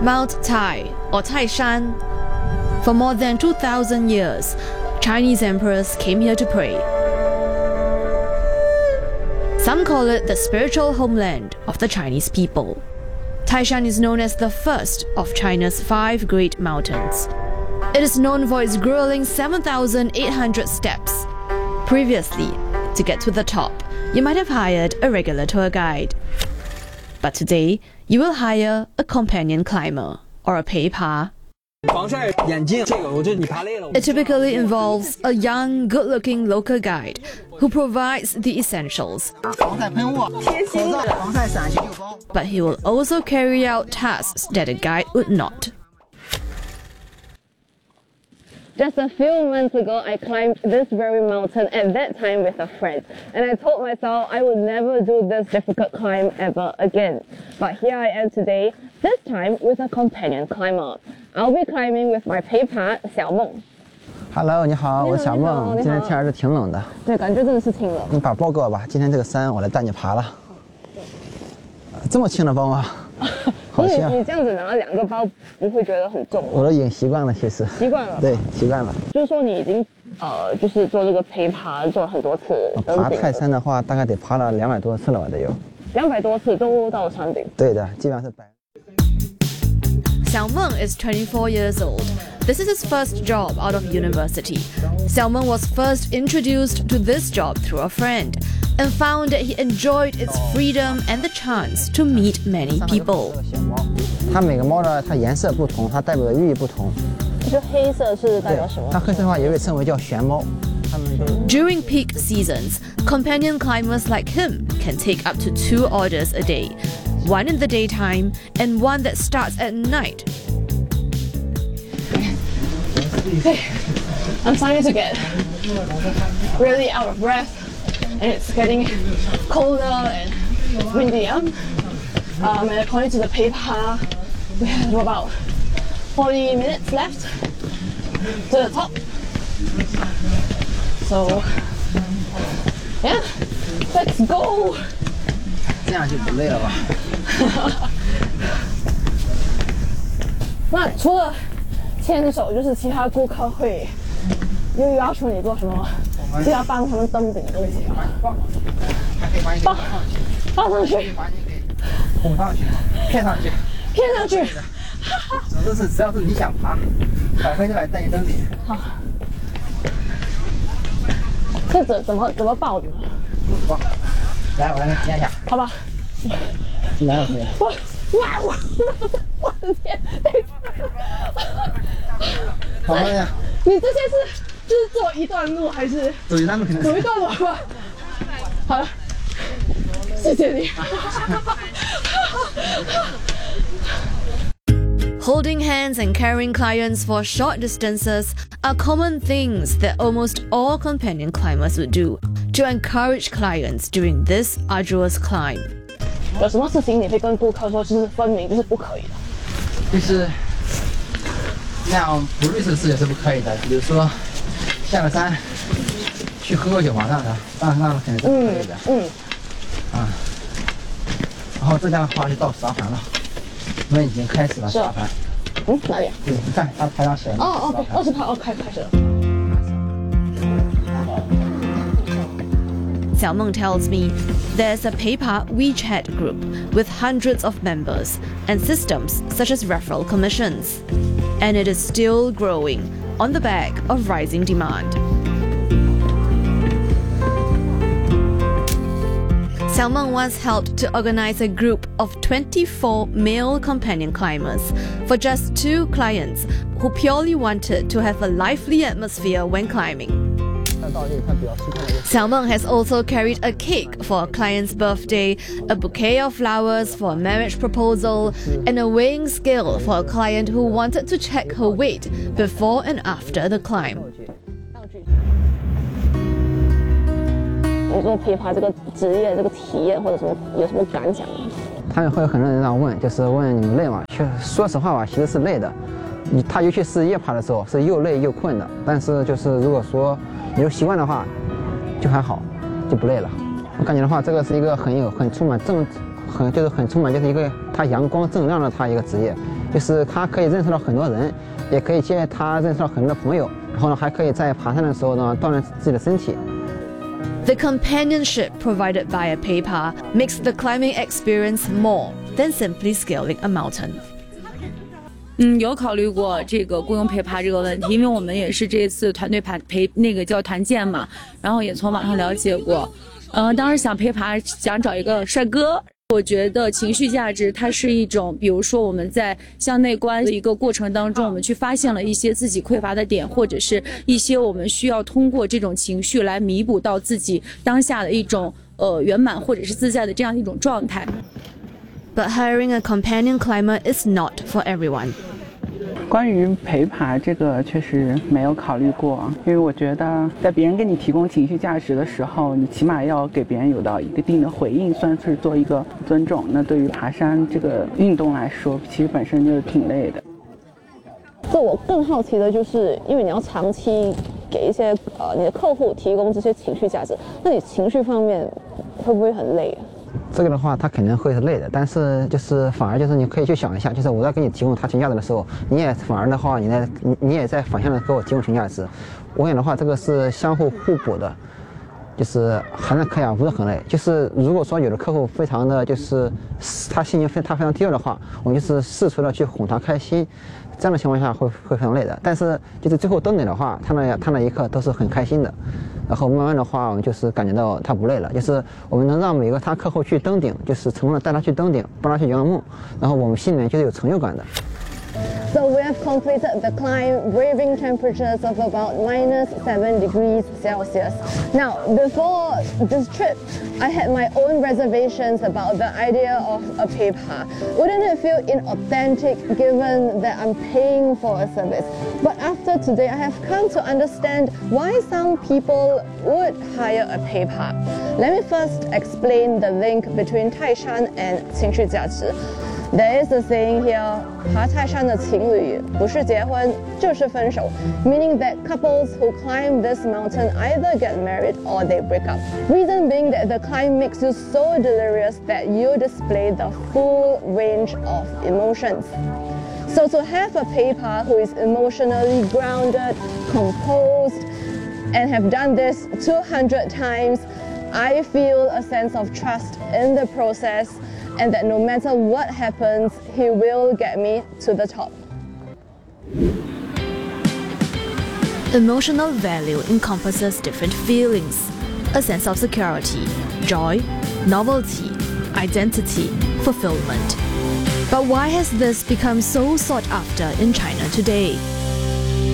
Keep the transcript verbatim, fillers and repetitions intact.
Mount Tai, or Taishan. For more than two thousand years, Chinese emperors came here to pray. Some call it the spiritual homeland of the Chinese people. Taishan is known as the first of China's five great mountains. It is known for its grueling seven thousand eight hundred steps. Previously, to get to the top, you might have hired a regular tour guide. But today, you will hire a companion climber, or a 陪爬. It typically involves a young, good-looking local guide who provides the essentials. But he will also carry out tasks that a guide would not. Just a few months ago, I climbed this very mountain, at that time with a friend. And I told myself I would never do this difficult climb ever again. But here I am today, this time with a companion climber. I'll be climbing with my 陪爬小梦. Hello， 你好，我是小梦。今天天还是挺冷的。 对，感觉真的是挺冷。 你把包给我吧，今天这个山我来带你爬了。这么轻的包啊！好像你你这样子拿两个包，不会觉得很重吗？ 我都已经习惯了，其实。 习惯了。 对，习惯了。 就是说你已经呃，就是做这个陪爬做了很多次。 爬泰山的话，大概得爬了两百多次了，我得有。 两百多次都到山顶。 对的，基本上是百。 Xiao Meng is twenty-four years old. This is his first job out of university. Xiao Meng was first introduced to this job through a friend and found that he enjoyed its freedom and the chance to meet many people. 它每个猫呢，它颜色不同，它代表的寓意不同。 就黑色是代表什么？ 它黑色的话也被称为叫玄猫。 During peak seasons, companion climbers like him can take up to two orders a day, one in the daytime and one that starts at night. Okay, I'm starting to get really out of breath, and it's getting colder and windier. Um, and according to the paper, we have about forty minutes left to the top. So, yeah, let's go. 这样就不累了吧？ 那除了牵手，就是其他顾客会又要求你做什么？就要帮他们登顶的东西啊？抱抱上去， 哄上去，骗上去， 骗上去。 总之是只要是你想爬，百分之百带你登顶。 好。 这怎怎么怎么抱的？ 抱，来，我来给你牵一下。 好吧。 来，我可以。 我哇我我的天！ 好了呀。 你这些是就是走一段路还是？ 走一段路肯定。 走一段路吧。好了，谢谢你。 Holding hands and carrying clients for short distances are common things that almost all companion climbers would do to encourage clients during this arduous climb. 有什么事情你会跟顾客说，就是分明就是不可以的？ 就是那样不律师事也是不可以的，比如说下了山去喝个酒往上的，上上肯定是不可以的。嗯。嗯啊，然后这样的话就到沙盘了。 我们已经开始了沙盘。 嗯，哪里啊？ 对，你看它排上写了。 哦哦，二十盘，哦，开开始了。 Xiao Meng tells me there's a 陪爬 WeChat group with hundreds of members and systems such as referral commissions, and it is still growing on the back of rising demand. Xiao Meng once helped to organize a group of twenty-four male companion climbers for just two clients who purely wanted to have a lively atmosphere when climbing. Xiao Meng has also carried a cake for a client's birthday, a bouquet of flowers for a marriage proposal, and a weighing scale for a client who wanted to check her weight before and after the climb. 你做陪爬这个职业、这个体验或者什么有什么感想吗？ 他们会有很多人这样问，就是问你们累吗？确说实话吧，其实是累的。你他尤其是夜爬的时候，是又累又困的。但是就是如果说你有习惯的话，就还好，就不累了。我感觉的话，这个是一个很有很充满正，很就是很充满就是一个它他阳光正能量的他一个职业，就是他可以认识到很多人，也可以借他认识到很多的朋友，然后呢还可以在爬山的时候呢锻炼自己的身体。 The companionship provided by a peipa makes the climbing experience more than simply scaling a mountain. 嗯，有考虑过这个雇佣陪爬这个问题，因为我们也是这次团队爬陪那个叫团建嘛，然后也从网上了解过。呃，当时想陪爬，想找一个帅哥。我觉得情绪价值它是一种，比如说我们在向内观的一个过程当中，我们去发现了一些自己匮乏的点，或者是一些我们需要通过这种情绪来弥补到自己当下的一种呃圆满或者是自在的这样一种状态。 But hiring a companion climber is not for everyone. 关于陪爬这个确实没有考虑过，因为我觉得在别人给你提供情绪价值的时候，你起码要给别人有到一定的回应，算是做一个尊重。那对于爬山这个运动来说，其实本身就是挺累的。 这我更好奇的就是，因为你要长期给一些呃你的客户提供这些情绪价值，那你情绪方面会不会很累？ 这个的话，他肯定会是累的，但是就是反而就是你可以去想一下，就是我在给你提供他情绪价值的时候，你也反而的话，你在你你也在反向的给我提供情绪价值。我感觉的话，这个是相互互补的，就是寒碜可雅，无人很累。就是如果说有的客户非常的就是他心情非他非常低落的话，我们就是试图的去哄他开心。这样的情况下会会非常累的，但是就是最后登顶的话，他那他那一刻都是很开心的，然后慢慢的话，我们就是感觉到他不累了，就是我们能让每个他客户去登顶，就是成功的带他去登顶，帮他去圆梦，然后我们心里面就是有成就感的。 So we have completed the climb, braving temperatures of about minus seven degrees Celsius. Now, before this trip, I had my own reservations about the idea of a peipa. Wouldn't it feel inauthentic given that I'm paying for a service? But after today, I have come to understand why some people would hire a peipa. Let me first explain the link between Taishan and 情绪价值。There is a saying here, 爬泰山的情侣不是结婚就是分手, meaning that couples who climb this mountain either get married or they break up. Reason being that the climb makes you so delirious that you display the full range of emotions. So to have a peipa who is emotionally grounded, composed, and have done this two hundred times, I feel a sense of trust in the process and that no matter what happens, he will get me to the top. Emotional value encompasses different feelings: a sense of security, joy, novelty, identity, fulfillment. But why has this become so sought after in China today?